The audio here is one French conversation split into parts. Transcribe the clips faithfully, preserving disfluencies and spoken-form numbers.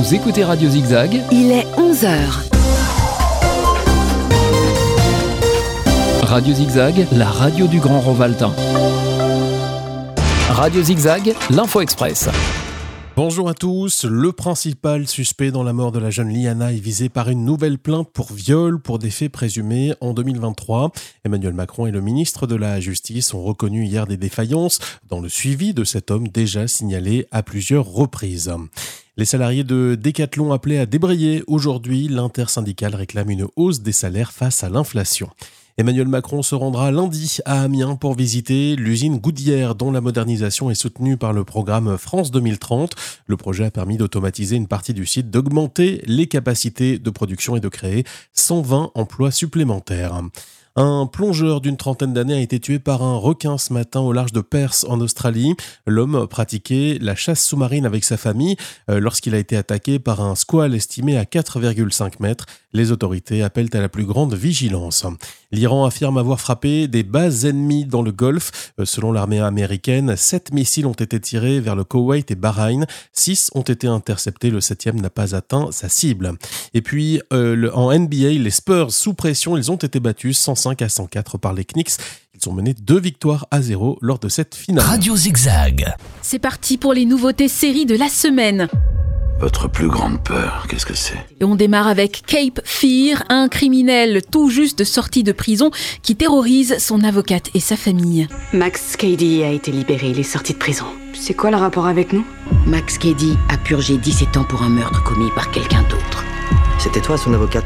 Vous écoutez Radio Zigzag. Il est onze heures. Radio Zigzag, la radio du Grand Rovaltain. Radio Zigzag, l'Info Express. Bonjour à tous. Le principal suspect dans la mort de la jeune Liana est visé par une nouvelle plainte pour viol pour des faits présumés en deux mille vingt-trois. Emmanuel Macron et le ministre de la Justice ont reconnu hier des défaillances dans le suivi de cet homme déjà signalé à plusieurs reprises. Les salariés de Decathlon appelaient à débrayer. Aujourd'hui, l'intersyndicale réclame une hausse des salaires face à l'inflation. Emmanuel Macron se rendra lundi à Amiens pour visiter l'usine Goodyear dont la modernisation est soutenue par le programme France deux mille trente. Le projet a permis d'automatiser une partie du site, d'augmenter les capacités de production et de créer cent vingt emplois supplémentaires. Un plongeur d'une trentaine d'années a été tué par un requin ce matin au large de Perth en Australie. L'homme pratiquait la chasse sous-marine avec sa famille lorsqu'il a été attaqué par un squale estimé à quatre virgule cinq mètres. Les autorités appellent à la plus grande vigilance. L'Iran affirme avoir frappé des bases ennemies dans le Golfe. Selon l'armée américaine, sept missiles ont été tirés vers le Koweït et Bahreïn. Six ont été interceptés. Le septième n'a pas atteint sa cible. Et puis, euh, le, en N B A, les Spurs sous pression, ils ont été battus cent cinq à cent quatre par les Knicks. Ils ont mené deux victoires à zéro lors de cette finale. Radio Zigzag. C'est parti pour les nouveautés séries de la semaine. Votre plus grande peur, qu'est-ce que c'est ? Et on démarre avec Cape Fear, un criminel tout juste sorti de prison qui terrorise son avocate et sa famille. Max Cady a été libéré, il est sorti de prison. C'est quoi le rapport avec nous ? Max Cady a purgé dix-sept ans pour un meurtre commis par quelqu'un d'autre. C'était toi son avocate ?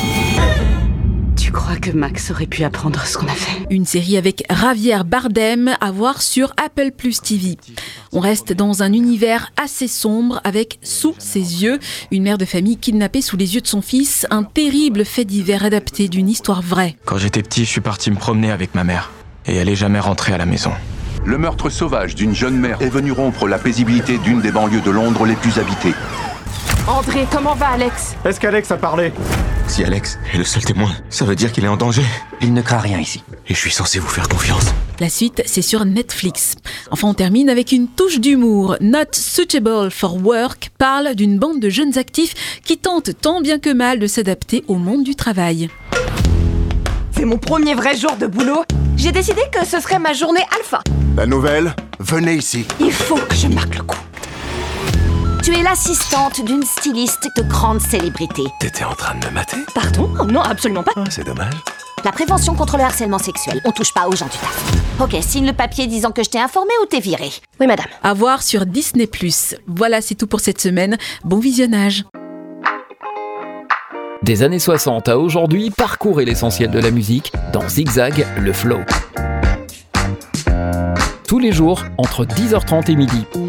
Tu crois que Max aurait pu apprendre ce qu'on a fait ? Une série avec Javier Bardem à voir sur Apple Plus T V. On reste dans un univers assez sombre avec sous ses yeux une mère de famille kidnappée sous les yeux de son fils, un terrible fait divers adapté d'une histoire vraie. Quand j'étais petit, je suis parti me promener avec ma mère et elle est jamais rentrée à la maison. Le meurtre sauvage d'une jeune mère est venu rompre la paisibilité d'une des banlieues de Londres les plus habitées. André, comment va Alex ? Est-ce qu'Alex a parlé ? Si Alex est le seul témoin, ça veut dire qu'il est en danger. Il ne craint rien ici. Et je suis censé vous faire confiance. La suite, c'est sur Netflix. Enfin, on termine avec une touche d'humour. Not Suitable for Work parle d'une bande de jeunes actifs qui tentent tant bien que mal de s'adapter au monde du travail. C'est mon premier vrai jour de boulot. J'ai décidé que ce serait ma journée alpha. La nouvelle ? Venez ici. Il faut que je marque le coup. Tu es l'assistante d'une styliste de grande célébrité. T'étais en train de me mater ? Pardon ? Non, absolument pas. Oh, c'est dommage. La prévention contre le harcèlement sexuel. On touche pas aux gens du taf. Ok, signe le papier disant que je t'ai informé ou t'es viré. Oui, madame. À voir sur Disney plus. Voilà, c'est tout pour cette semaine. Bon visionnage. Des années soixante à aujourd'hui, parcourez l'essentiel de la musique dans Zigzag, le flow. Tous les jours, entre dix heures trente et midi.